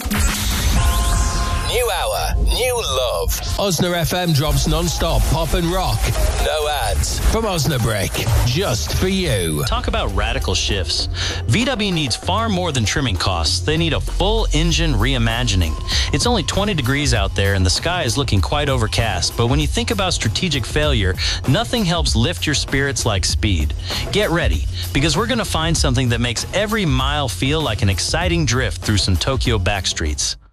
New hour, new love. Osna FM drops non-stop pop and rock. No ads. From Osnabrick, just for you. Talk about radical shifts. VW needs far more than trimming costs. They need a full engine reimagining. It's only 20 degrees out there and the sky is looking quite overcast. But when you think about strategic failure, nothing helps lift your spirits like speed. Get ready, because we're going to find something that makes every mile feel like an exciting drift through some Tokyo backstreets.